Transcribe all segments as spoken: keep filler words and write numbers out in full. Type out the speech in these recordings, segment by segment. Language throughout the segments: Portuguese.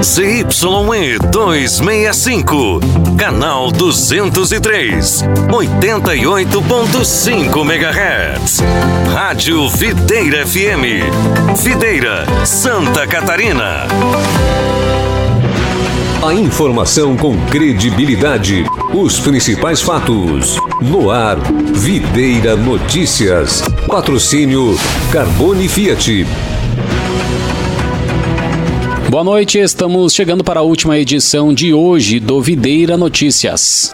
Z Y E duzentos e sessenta e cinco, canal duzentos e três, oitenta e oito ponto cinco megahertz. Rádio Videira F M, Videira, Santa Catarina. A informação com credibilidade, os principais fatos. No ar, Videira Notícias. Patrocínio Carbone Fiat. Boa noite, estamos chegando para a última edição de hoje do Videira Notícias.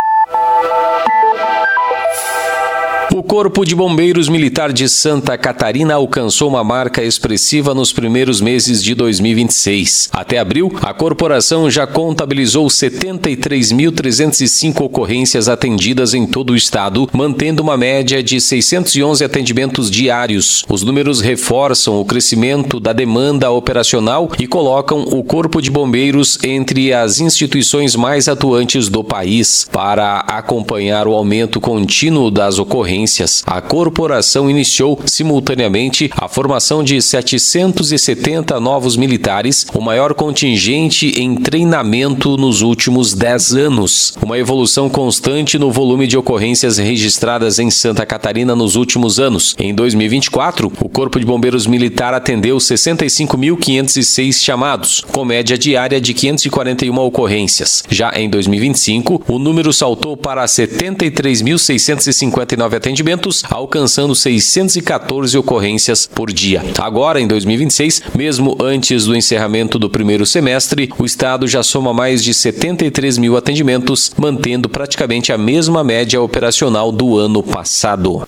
O Corpo de Bombeiros Militar de Santa Catarina alcançou uma marca expressiva nos primeiros meses de dois mil e vinte e seis. Até abril, a corporação já contabilizou setenta e três mil trezentas e cinco ocorrências atendidas em todo o estado, mantendo uma média de seiscentos e onze atendimentos diários. Os números reforçam o crescimento da demanda operacional e colocam o Corpo de Bombeiros entre as instituições mais atuantes do país. Para acompanhar o aumento contínuo das ocorrências, a corporação iniciou simultaneamente a formação de setecentos e setenta novos militares, o maior contingente em treinamento nos últimos dez anos. Uma evolução constante no volume de ocorrências registradas em Santa Catarina nos últimos anos. Em dois mil e vinte e quatro, o Corpo de Bombeiros Militar atendeu sessenta e cinco mil quinhentos e seis chamados, com média diária de quinhentas e quarenta e uma ocorrências. Já em dois mil e vinte e cinco, o número saltou para setenta e três mil seiscentos e cinquenta e nove atendimentos, alcançando seiscentas e quatorze ocorrências por dia. Agora, em dois mil e vinte e seis, mesmo antes do encerramento do primeiro semestre, o estado já soma mais de setenta e três mil atendimentos, mantendo praticamente a mesma média operacional do ano passado.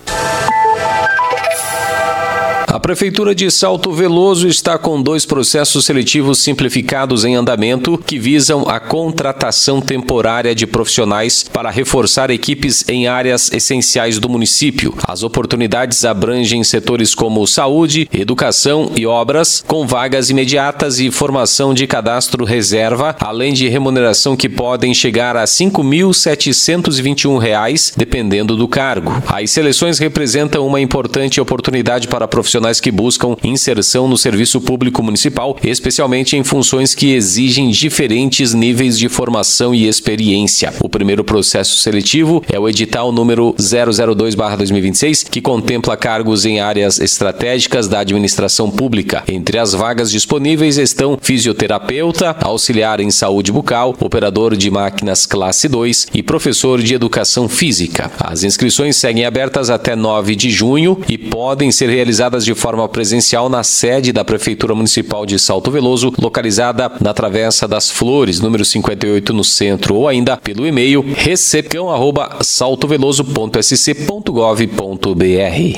A Prefeitura de Salto Veloso está com dois processos seletivos simplificados em andamento que visam a contratação temporária de profissionais para reforçar equipes em áreas essenciais do município. As oportunidades abrangem setores como saúde, educação e obras, com vagas imediatas e formação de cadastro reserva, além de remuneração que podem chegar a cinco mil setecentos e vinte e um reais, dependendo do cargo. As seleções representam uma importante oportunidade para profissionais que buscam inserção no serviço público municipal, especialmente em funções que exigem diferentes níveis de formação e experiência. O primeiro processo seletivo é o edital número zero zero dois barra dois mil e vinte e seis, que contempla cargos em áreas estratégicas da administração pública. Entre as vagas disponíveis estão fisioterapeuta, auxiliar em saúde bucal, operador de máquinas classe dois e professor de educação física. As inscrições seguem abertas até nove de junho e podem ser realizadas de forma presencial na sede da Prefeitura Municipal de Salto Veloso, localizada na Travessa das Flores, número cinquenta e oito, no centro, ou ainda pelo e-mail recepcão arroba saltoveloso ponto s c ponto gov ponto b r.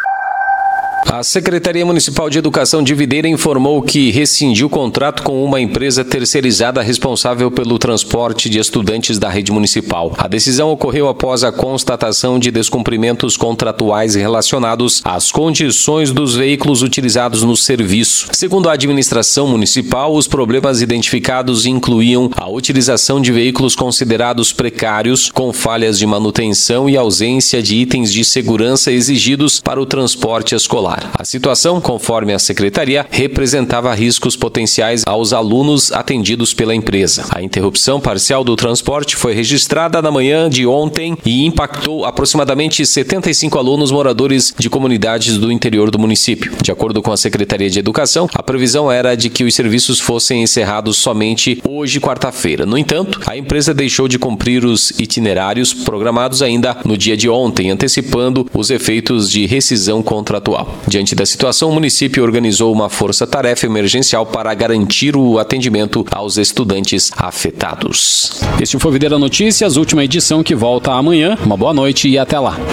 A Secretaria Municipal de Educação de Videira informou que rescindiu o contrato com uma empresa terceirizada responsável pelo transporte de estudantes da rede municipal. A decisão ocorreu após a constatação de descumprimentos contratuais relacionados às condições dos veículos utilizados no serviço. Segundo a administração municipal, os problemas identificados incluíam a utilização de veículos considerados precários, com falhas de manutenção e ausência de itens de segurança exigidos para o transporte escolar. A situação, conforme a secretaria, representava riscos potenciais aos alunos atendidos pela empresa. A interrupção parcial do transporte foi registrada na manhã de ontem e impactou aproximadamente setenta e cinco alunos moradores de comunidades do interior do município. De acordo com a Secretaria de Educação, a previsão era de que os serviços fossem encerrados somente hoje, quarta-feira. No entanto, a empresa deixou de cumprir os itinerários programados ainda no dia de ontem, antecipando os efeitos de rescisão contratual. Diante da situação, o município organizou uma força-tarefa emergencial para garantir o atendimento aos estudantes afetados. Este foi o Videira Notícias, última edição, que volta amanhã. Uma boa noite e até lá.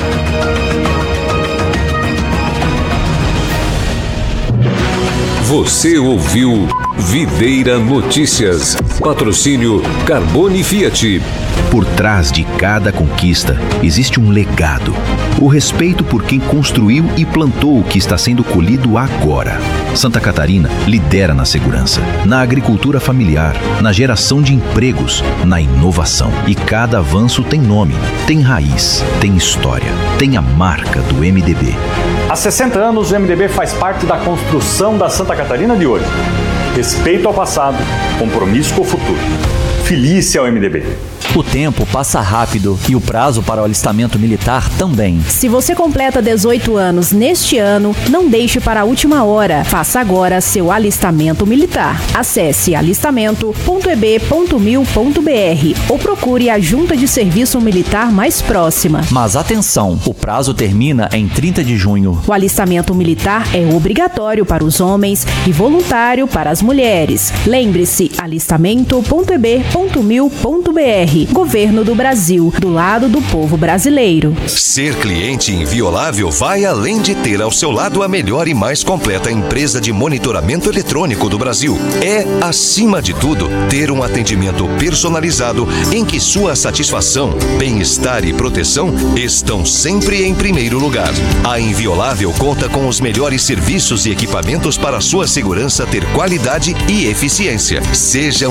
Você ouviu Videira Notícias. Patrocínio Carbone Fiat. Por trás de cada conquista existe um legado. O respeito por quem construiu e plantou o que está sendo colhido agora. Santa Catarina lidera na segurança, na agricultura familiar, na geração de empregos, na inovação. E cada avanço tem nome, tem raiz, tem história, tem a marca do M D B. Há sessenta anos, o M D B faz parte da construção da Santa Catarina de hoje. respeito ao passado, compromisso com o futuro. Filie-se ao M D B. O tempo passa rápido e o prazo para o alistamento militar também. Se você completa dezoito anos neste ano, não deixe para a última hora. Faça agora seu alistamento militar. Acesse alistamento ponto e b ponto mil ponto b r ou procure a Junta de Serviço Militar mais próxima. Mas atenção, o prazo termina em trinta de junho. O alistamento militar é obrigatório para os homens e voluntário para as mulheres. Lembre-se, alistamento ponto e b ponto mil ponto b r. Governo do Brasil, do lado do povo brasileiro. Ser cliente inviolável vai além de ter ao seu lado a melhor e mais completa empresa de monitoramento eletrônico do Brasil. É, acima de tudo, ter um atendimento personalizado em que sua satisfação, bem-estar e proteção estão sempre em primeiro lugar. A Inviolável conta com os melhores serviços e equipamentos para sua segurança ter qualidade e eficiência. Seja